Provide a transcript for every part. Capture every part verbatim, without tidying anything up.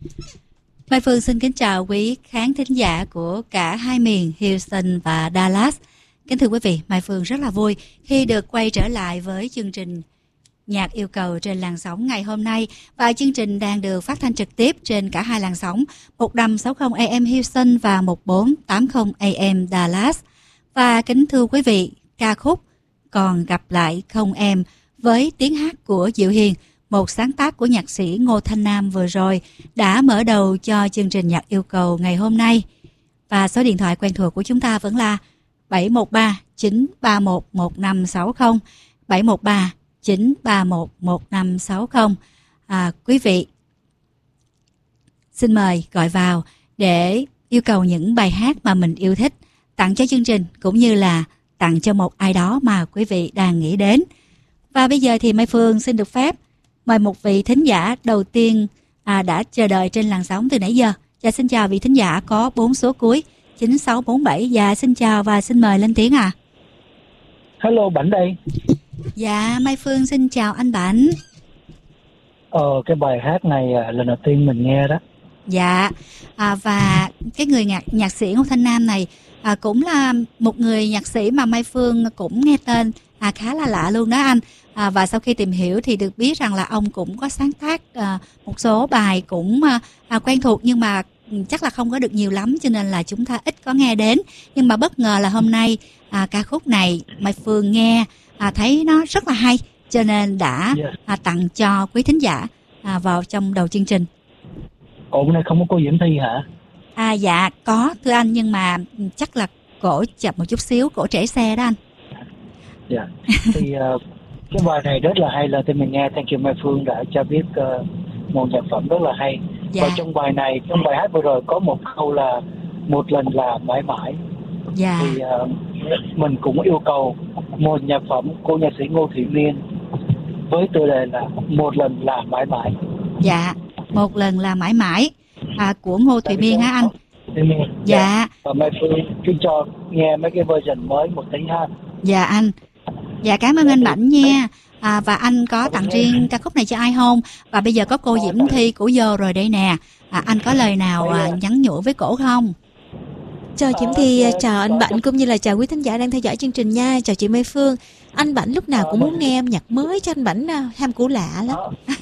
Mai Phương xin kính chào quý khán thính giả của cả hai miền Houston và Dallas. Kính thưa quý vị, Mai Phương rất là vui khi được quay trở lại với chương trình Nhạc Yêu Cầu trên làn sóng ngày hôm nay. Và chương trình đang được phát thanh trực tiếp trên cả hai làn sóng một năm sáu mươi A M Houston và một bốn tám mươi A M Dallas. Và kính thưa quý vị, ca khúc Còn Gặp Lại Không Em với tiếng hát của Diệu Hiền, một sáng tác của nhạc sĩ Ngô Thanh Nam vừa rồi, đã mở đầu cho chương trình Nhạc Yêu Cầu ngày hôm nay. Và số điện thoại quen thuộc của chúng ta vẫn là bảy một ba chín ba một một năm sáu không, bảy một ba chín ba một một năm sáu không. À, quý vị xin mời gọi vào để yêu cầu những bài hát mà mình yêu thích, tặng cho chương trình cũng như là tặng cho một ai đó mà quý vị đang nghĩ đến. Và bây giờ thì Mai Phương xin được phép mời một vị thính giả đầu tiên à, đã chờ đợi trên làn sóng từ nãy giờ. Dạ, xin chào vị thính giả có bốn số cuối chín sáu bốn bảy. Dạ, xin chào và xin mời lên tiếng ạ. À. Hello, Bảnh đây. Dạ, Mai Phương xin chào anh Bảnh. Ờ, cái bài hát này à, lần đầu tiên mình nghe đó. Dạ, à, và cái người nhạc, nhạc sĩ Ngô Thanh Nam này à, cũng là một người nhạc sĩ mà Mai Phương cũng nghe tên à, khá là lạ luôn đó anh. À, và sau khi tìm hiểu thì được biết rằng là ông cũng có sáng tác à, một số bài cũng à, quen thuộc, nhưng mà chắc là không có được nhiều lắm cho nên là chúng ta ít có nghe đến. Nhưng mà bất ngờ là hôm nay à, ca khúc này Mai Phương nghe à, thấy nó rất là hay, cho nên đã à, tặng cho quý thính giả à, vào trong đầu chương trình. Ủa, hôm nay không có cô Diễm Thi hả? À dạ có thưa anh, nhưng mà chắc là cổ chậm một chút xíu, cổ trễ xe đó anh. Dạ. Thì uh, cái bài này rất là hay, là thì mình nghe. Thank you Mai Phương đã cho biết uh, một nhạc phẩm rất là hay. Dạ. Và trong bài này, trong bài hát vừa rồi có một câu là một lần là mãi mãi. Dạ. Thì uh, mình cũng yêu cầu một nhạc phẩm của nhạc sĩ Ngô Thủy Miên với tựa đề là một lần là mãi mãi. Dạ, một lần là mãi mãi à, của Ngô Thủy Miên hả anh? Dạ. Dạ. Và Mai Phương xin cho nghe mấy cái version mới một tí ha. Dạ anh. Dạ cảm ơn anh Bảnh nha. À, và anh có tặng riêng ca khúc này cho ai không? Và bây giờ có cô Diễm Thi của vô rồi đây nè. À, anh có lời nào à, nhắn nhủ với cổ không? Chào Diễm Thi, chào anh Bảnh cũng như là chào quý thính giả đang theo dõi chương trình nha. Chào chị Mai Phương. Anh Bảnh lúc nào cũng muốn nghe âm nhạc mới cho anh Bảnh, ham cũ lạ lắm.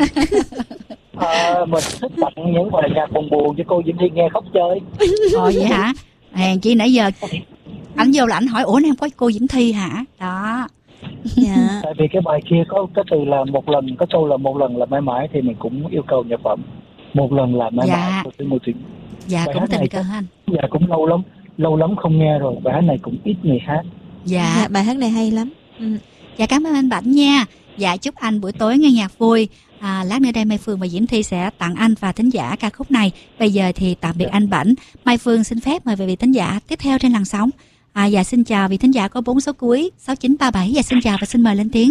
À, mình thích tặng những bài nhạc buồn buồn cho cô Diễm Thi nghe khóc chơi. Ồ vậy hả? Hèn chi nãy giờ anh vô là anh hỏi ủa em có cô Diễm Thi hả? Đó. Dạ. Tại vì cái bài kia có cái từ là một lần, có câu là một lần là mãi mãi, thì mình cũng yêu cầu nhạc phẩm một lần là mãi dạ. mãi của một chuyện. Dạ bài cũng tình này, cờ anh. Dạ cũng lâu lắm, lâu lắm không nghe rồi. Bài hát này cũng ít người hát. Dạ. dạ bài hát này hay lắm. Ừ. Dạ cảm ơn anh Bảnh nha. Dạ chúc anh buổi tối nghe nhạc vui. À, lát nữa đây Mai Phương và Diễm Thi sẽ tặng anh và thính giả ca khúc này. Bây giờ thì tạm biệt anh Bảnh. Mai Phương xin phép mời về vị thính giả tiếp theo trên làn sóng. À, dạ xin chào vị thính giả có bốn số cuối sáu chín ba bảy. Dạ xin chào và xin mời lên tiếng.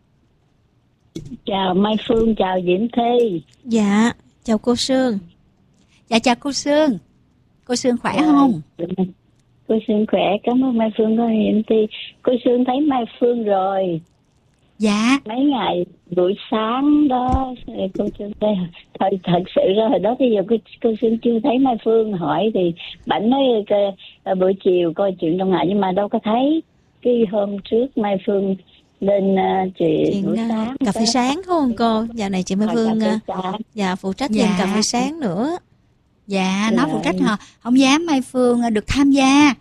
Chào Mai Phương, chào Diễm Thi. Dạ, chào cô Sương. Dạ chào cô Sương. Cô Sương khỏe à, không? Cô Sương khỏe, cảm ơn Mai Phương có Diễm Thi. Cô Sương thấy Mai Phương rồi. Dạ. Mấy ngày buổi sáng đó cô Sương thấy thật, thật sự ra hồi đó bây giờ cô, cô Sương chưa thấy Mai Phương, hỏi thì Bảnh nói cái, buổi chiều coi chuyện trong ngày, nhưng mà đâu có thấy. Cái hôm trước Mai Phương lên uh, chuyện, chuyện buổi sáng cà phê đó. Sáng không cô? Dạo này chị Mai à, Phương uh, dạ phụ trách dạ. cà phê sáng nữa. Dạ, nó phụ trách hả? Không dám Mai Phương được tham gia.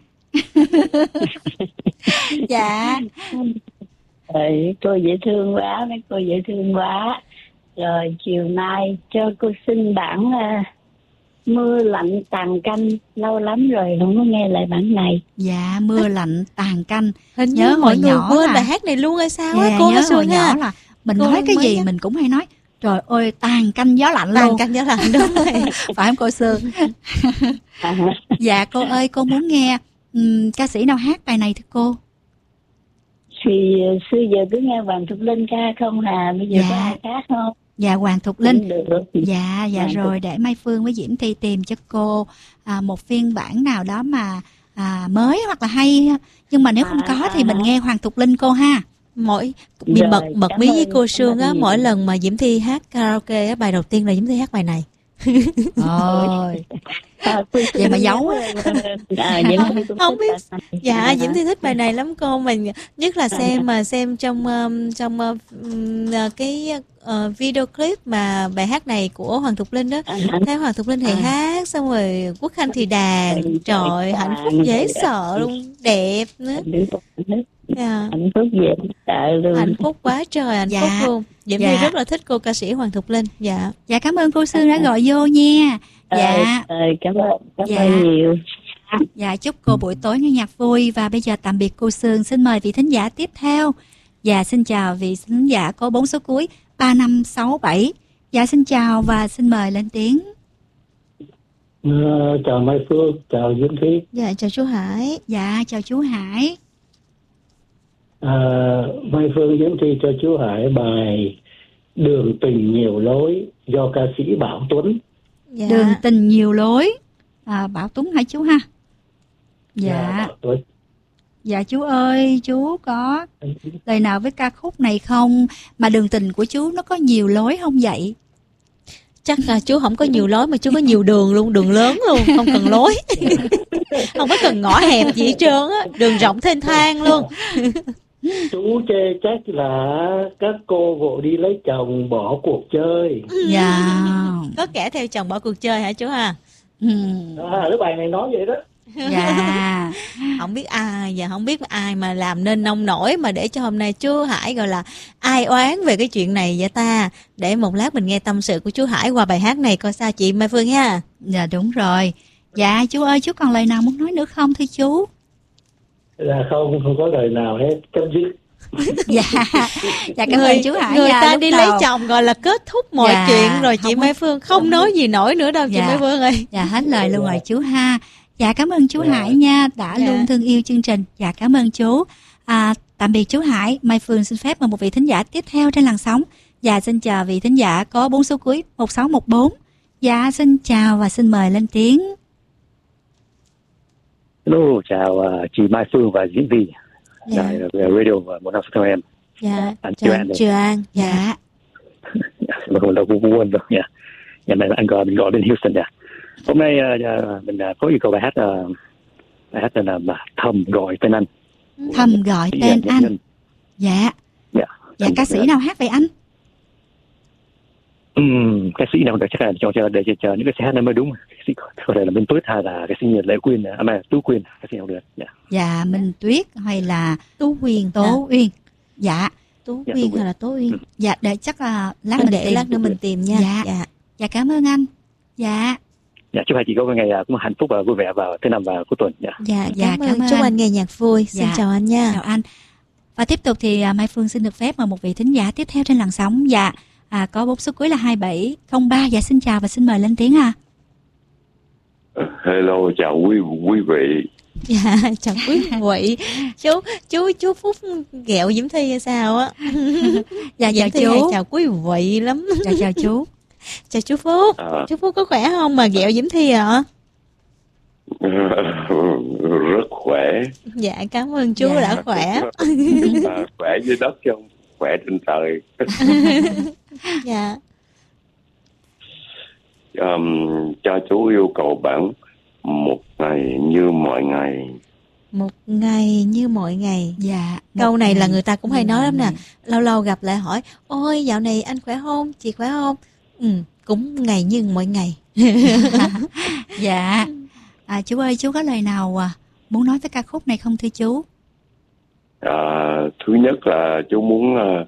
Dạ. Rồi, cô dễ thương quá, mấy cô dễ thương quá. Rồi chiều nay cho cô xin bản uh, Mưa Lạnh Tàn Canh. Lâu lắm rồi không có nghe lại bản này. Dạ, Mưa Lạnh Tàn Canh. Hình như nhớ mọi người quên là... bài hát này luôn hay sao á, dạ, cô nhớ hồi nhỏ ha. Là mình cô nói cái gì á. Mình cũng hay nói trời ơi tàn canh gió lạnh tàn luôn. Tàn canh gió lạnh đúng rồi. Phải không cô Sương? Dạ cô ơi, cô muốn nghe um, ca sĩ nào hát bài này thưa cô? Thì xưa giờ cứ nghe Hoàng Thục Linh ca không hà, bây giờ dạ. có ai khác không? Dạ Hoàng Thục Linh. Được. Dạ dạ Hoàng rồi Thục... để Mai Phương với Diễm Thi tìm cho cô à, một phiên bản nào đó mà à, mới hoặc là hay, nhưng mà nếu không có à, thì mình nghe Hoàng Thục Linh cô ha. Mỗi bị bật bật mí với cô Sương á, mỗi lần mà Diễm Thi hát karaoke á, bài đầu tiên là Diễm Thi hát bài này. Ôi. Vậy mà giấu á. À, Diễm Thi cũng Không thích biết. bài này. Dạ, À, Diễm Thi thích bài này lắm cô, mình nhất là xem mà xem trong um, trong uh, cái uh, video clip mà bài hát này của Hoàng Thục Linh đó. à, Thấy Hoàng Thục Linh thì à. hát, xong rồi Quốc Khanh thì đàn. Trời, hạnh phúc dễ sợ luôn, đẹp nữa. Hạnh phúc, Dạ. hạnh phúc dễ sợ luôn. Hạnh phúc quá trời, hạnh Dạ. phúc luôn. Diễm Dạ. Thi rất là thích cô ca sĩ Hoàng Thục Linh. Dạ. Dạ cảm ơn cô Sương đã gọi vô nha. Dạ. Ờ, ờ, cảm ơn, cảm Dạ. ơn nhiều. Dạ chúc cô buổi tối nghe nhạc vui. Và bây giờ tạm biệt cô Sương. Xin mời vị thính giả tiếp theo. Dạ xin chào vị thính giả có bốn số cuối ba năm sáu bảy. Dạ xin chào và xin mời lên tiếng. Uh, chào Mai Phương, chào Diễm Thi. Dạ chào chú Hải. Dạ chào chú Hải. Uh, Mai Phương, Diễm Thi cho chú Hải bài Đường Tình Nhiều Lối do ca sĩ Bảo Tuấn. Dạ. Đường tình nhiều lối. À, Bảo Tuấn hả chú ha? Dạ. Bảo Tuấn. Dạ chú ơi, chú có lời nào với ca khúc này không? Mà đường tình của chú nó có nhiều lối không vậy? Chắc là chú không có nhiều lối mà chú có nhiều đường luôn, đường lớn luôn, không cần lối. Không có cần ngõ hẹp gì hết trơn á, đường rộng thênh thang luôn. Chú chê trách là các cô vội đi lấy chồng bỏ cuộc chơi. Dạ. Có kẻ theo chồng bỏ cuộc chơi hả chú ha? Ừ. À, cái bài này nói vậy đó. Dạ. Không biết ai, và không biết ai mà làm nên nông nổi mà để cho hôm nay chú Hải gọi là ai oán về cái chuyện này vậy ta. Để một lát mình nghe tâm sự của chú Hải qua bài hát này coi sao chị Mai Phương ha. Dạ đúng rồi. Dạ chú ơi, chú còn lời nào muốn nói nữa không thưa chú? Là không, không có lời nào hết, chấm dứt. Dạ. Dạ cảm ơn chú Hải. Người dạ, ta lúc đi đầu... lấy chồng gọi là kết thúc mọi Dạ, chuyện rồi chị không Mai có- Phương không, không nói có- gì nổi nữa đâu chị Dạ. Mai Phương ơi. Dạ hết lời luôn rồi chú ha. Dạ cảm ơn chú Dạ. Hải nha, đã Dạ. luôn thương yêu chương trình. Dạ cảm ơn chú. À, tạm biệt chú Hải. Mai Phương xin phép mời một vị thính giả tiếp theo trên làn sóng. Dạ xin chào vị thính giả có bốn số cuối một sáu một bốn. Dạ xin chào và xin mời lên tiếng. Hello, chào uh, chị Mai Phương và Diễm Vi. Dạ. Đài uh, radio và một năm theo em. Dạ. Anh Chào Triều An anh đây. Triều An. Dạ. Dạ. Mà không đâu cũng quên rồi nha. Nhà này anh gọi mình gọi bên Houston nha. Hôm nay uh, mình uh, có yêu cầu bài hát uh, bài hát tên là uh, Thầm Gọi Tên Anh. Thầm gọi Dạ, tên dạ, anh. dạ. Dạ. Dạ. Dạ ca sĩ nào hát vậy anh? Ừm, ca sĩ nào được chắc là cho cho để cho, cho những cái hát này mới đúng. Ca sĩ có, có thể là Minh Tuyết hay là ca sĩ Lệ Quyên, à mà Tú Quyên, ca sĩ nào được. Dạ. Dạ Minh Tuyết hay là Tú Huyền. Tố Uyên. Dạ. Tú Dạ, Uyên Tú hay là Tố Uyên? Dạ để chắc là lát Mình mình để tìm. lát nữa mình tìm nha. Dạ. Dạ. Dạ cảm ơn anh. Dạ. Dạ, chúc hai chị có cái ngày uh, cũng hạnh phúc và vui vẻ vào thứ năm và cuối tuần. Dạ. Dạ, Dạ, cảm, cảm ơn. ơn Chúc anh. anh nghe nhạc vui. Xin Dạ. chào anh nha. Chào anh. Và tiếp tục thì à, Mai Phương xin được phép mời một vị thính giả tiếp theo trên làn sóng. Dạ. À, có bốn số cuối là hai bảy không ba. Dạ xin chào và xin mời lên tiếng à. Hello, chào quý quý vị. Dạ, chào quý vị. Chú chú chú Phúc ghẹo Diễm Thi hay sao á? Dạ Diễm chào Thi hay chú. chào quý vị lắm. Dạ chào chú. Chào chú Phúc. À, Chú Phúc có khỏe không mà ghẹo Diễm Thi ạ? rất khỏe. Dạ, cảm ơn chú Dạ. đã khỏe. À, khỏe dưới đất chứ không khỏe trên trời. Dạ. um, cho chú yêu cầu bản một ngày như mọi ngày. Một ngày như mọi ngày. Dạ. Câu một này là ngày người ta cũng như hay nói mọi lắm nè. ngày. Lâu lâu gặp lại hỏi: ôi dạo này anh khỏe không? Chị khỏe không? Ừ, cũng ngày như mọi ngày. Dạ. À, chú ơi chú có lời nào à, muốn nói với ca khúc này không thưa chú? À, thứ nhất là chú muốn uh,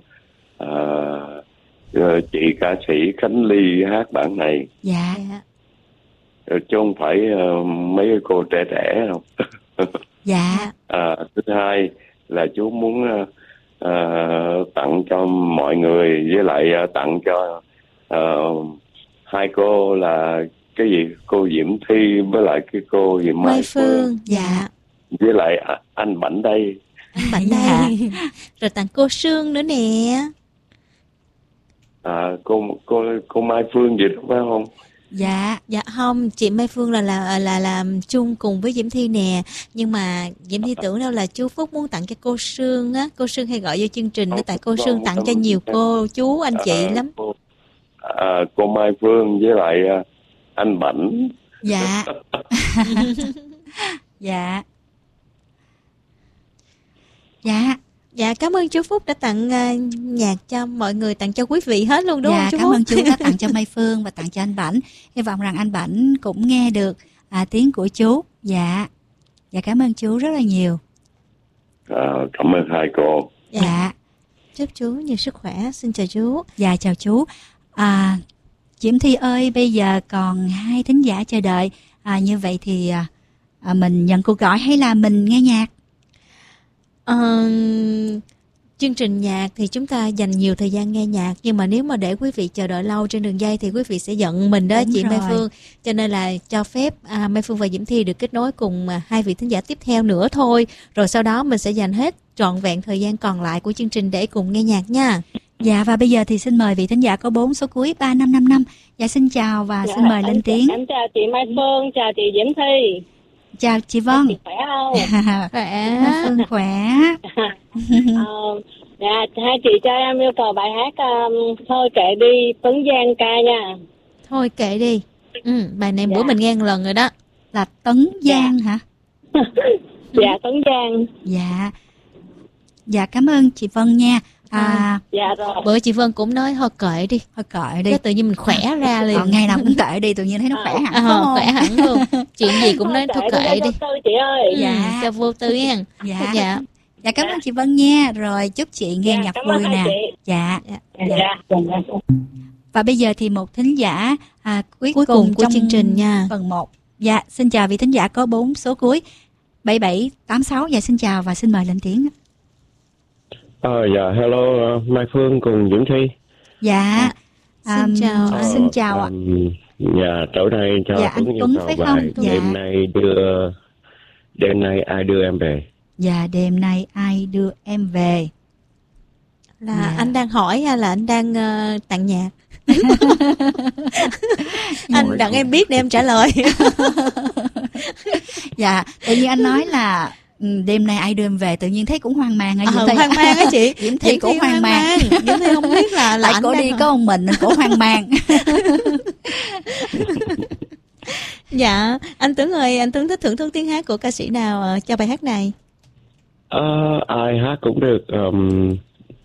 uh, chị ca sĩ Khánh Ly hát bản này, Dạ. Dạ. chứ không phải uh, mấy cô trẻ trẻ đâu. Dạ. À, thứ hai là chú muốn uh, uh, tặng cho mọi người, với lại uh, tặng cho uh, hai cô là cái gì, cô Diễm Thi với lại cái cô gì Mai, Mai Phương, Phương. Dạ. với lại à, anh Bảnh đây. Anh Bảnh Dạ. đây. Rồi tặng cô Sương nữa nè. À, cô cô cô Mai Phương gì đó phải không? Dạ. Dạ không, chị Mai Phương là là là làm chung cùng với Diễm Thi nè, nhưng mà Diễm Thi tưởng đâu là chú Phúc muốn tặng cho cô Sương á, cô Sương hay gọi vô chương trình đó, tại cô Sương tặng cho nhiều cô chú anh chị À, lắm. cô, à, cô Mai Phương với lại anh Bảnh. Dạ. Dạ. Dạ. Dạ, cảm ơn chú Phúc đã tặng uh, nhạc cho mọi người, tặng cho quý vị hết luôn đúng dạ, không chú cảm Phúc? ơn chú đã tặng cho Mai Phương và tặng cho anh Bảnh. Hy vọng rằng anh Bảnh cũng nghe được à, tiếng của chú. Dạ. Dạ, cảm ơn chú rất là nhiều. À, cảm ơn hai cô. Dạ. Dạ. Chúc chú nhiều sức khỏe. Xin chào chú. Dạ, chào chú. À, Diễm Thi ơi, bây giờ còn hai thính giả chờ đợi. À, như vậy thì à, à, mình nhận cuộc gọi hay là mình nghe nhạc? Ờ, chương trình nhạc thì chúng ta dành nhiều thời gian nghe nhạc, nhưng mà nếu mà để quý vị chờ đợi lâu trên đường dây thì quý vị sẽ giận mình đó. Đúng chị rồi. Mai Phương, cho nên là cho phép à, Mai Phương và Diễm Thi được kết nối cùng à, hai vị thính giả tiếp theo nữa thôi, rồi sau đó mình sẽ dành hết trọn vẹn thời gian còn lại của chương trình để cùng nghe nhạc nha. Dạ, và bây giờ thì xin mời vị thính giả có bốn số cuối ba năm năm năm. Dạ, xin chào và dạ, xin mời lên tiếng. Em chào chị Mai Phương, chào chị Diễm Thi. Chào chị Vân. Chị khỏe không? Khỏe. Phương khỏe. ờ, dạ, hai chị cho em yêu cầu bài hát um, Thôi Kệ Đi, Tuấn Giang ca nha. Thôi Kệ Đi. Ừ, bài này dạ. Bữa mình nghe một lần rồi đó. Là Tấn Giang dạ. hả? Dạ, Tuấn Giang. Dạ. Dạ, cảm ơn chị Vân nha. À, dạ rồi. Bữa chị Vân cũng nói thôi kệ đi, thôi kệ đi. Cái tự nhiên mình khỏe ra liền. Ờ, ngày nào cũng kệ đi, tự nhiên thấy nó khỏe hẳn. À, khỏe hẳn luôn. Chuyện gì cũng nói thôi kệ đi. Tư chị ơi. Dạ. Ừ, cho vô tư nha. Dạ. Dạ. Dạ, cảm ơn chị Vân nha. Rồi chúc chị nghe dạ, nhạc vui nè. Dạ. Dạ. Dạ. Dạ. Và bây giờ thì một thính giả à, cuối, cuối cùng, cùng của trong chương trình nha. Phần một. Dạ, xin chào vị thính giả có bốn số cuối bảy bảy tám sáu. Dạ, xin chào và xin mời lên tiếng. Ờ, dạ, hello, uh, Mai Phương cùng Diễm Thi. Dạ, um, xin chào. Ờ, xin chào ạ. Um, dạ, chỗ này cho dạ, Tuấn anh Tuấn phải không? Dạ. Đêm nay đưa, đêm nay ai đưa em về? Dạ, đêm nay ai đưa em về? Là dạ. Anh đang hỏi hay là anh đang uh, tặng nhạc? Anh đặng em biết để em trả lời. Dạ, tự nhiên anh nói là đêm nay ai đưa em về, tự nhiên thấy cũng hoang mang. À, hoang mang á chị. Diễm Thi cũng hoang mang. Diễm Thi không biết là lại cổ đi có một mình nên cổ hoang mang. Dạ, anh Tuấn ơi, anh Tuấn thích thưởng thức tiếng hát của ca sĩ nào cho bài hát này? Ờ, ai hát cũng được. Um,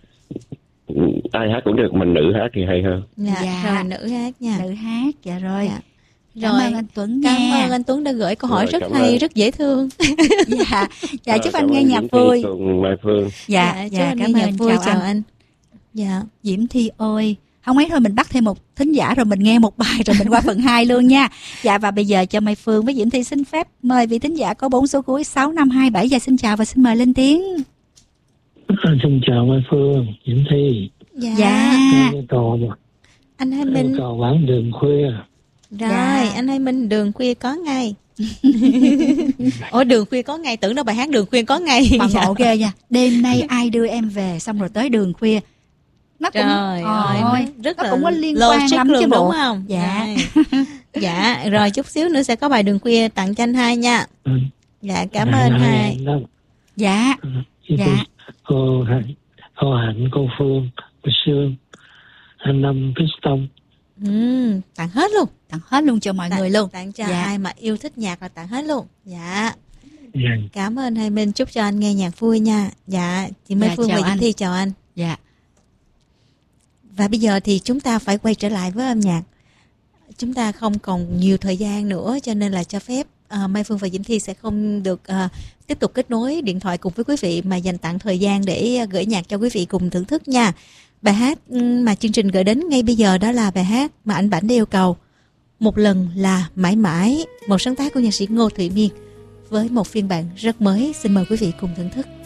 ai hát cũng được, mình nữ hát thì hay hơn. Dạ, dạ. Rồi nữ hát nha. Nữ hát, dạ rồi. Dạ. Rồi, cảm ơn anh Tuấn nha. Cảm ơn anh Tuấn đã gửi câu hỏi rồi, rất hay, ơn. Rất dễ thương. Dạ, dạ chúc à, anh nghe nhạc vui. Mai Phương. Dạ, dạ, dạ cảm ơn vui, chào, chào anh. anh. Dạ, Diễm Thi ơi. Không ấy thôi mình bắt thêm một thính giả rồi mình nghe một bài rồi mình qua phần hai luôn nha. Dạ, và bây giờ cho Mai Phương với Diễm Thi xin phép mời vị thính giả có bốn số cuối sáu năm hai bảy. Dạ, xin chào và xin mời lên tiếng. À, xin chào Mai Phương, Diễm Thi. Dạ. Dạ. Cầu, anh Hai Minh. Cầu bán đường khuya. Rồi, dạ. Anh Hai Minh, đường khuya có ngay. Ủa, đường khuya có ngay, tưởng đâu bài hát đường khuya có ngay. Mà ngộ ghê nha. Đêm nay ai đưa em về, xong rồi tới đường khuya. Nó cũng trời ơi, rất nó là cũng có liên quan lắm chứ đúng bộ. Không? Dạ. Dạ, rồi chút xíu nữa sẽ có bài đường khuya tặng cho anh Hai nha. Ừ. Dạ, cảm ơn Hai. Dạ. Dạ. Cô Hạnh, cô Hạnh, cô Phương, cô Sương, anh Năm, Piston. Ừ, tặng hết luôn, tặng hết luôn cho mọi tặng, người luôn. Tặng cho dạ. ai mà yêu thích nhạc là tặng hết luôn. Dạ. dạ. Cảm ơn Hai Minh, chúc cho anh nghe nhạc vui nha. Dạ, chị Mai dạ, Phương và Diễm Thi chào anh. Dạ. Và bây giờ thì chúng ta phải quay trở lại với âm nhạc. Chúng ta không còn nhiều thời gian nữa cho nên là cho phép uh, Mai Phương và Diễm Thi sẽ không được uh, tiếp tục kết nối điện thoại cùng với quý vị mà dành tặng thời gian để uh, gửi nhạc cho quý vị cùng thưởng thức nha. Bài hát mà chương trình gửi đến ngay bây giờ đó là bài hát mà anh Bảnh đã yêu cầu, Một Lần Là Mãi Mãi, một sáng tác của nhạc sĩ Ngô Thụy Miên với một phiên bản rất mới. Xin mời quý vị cùng thưởng thức.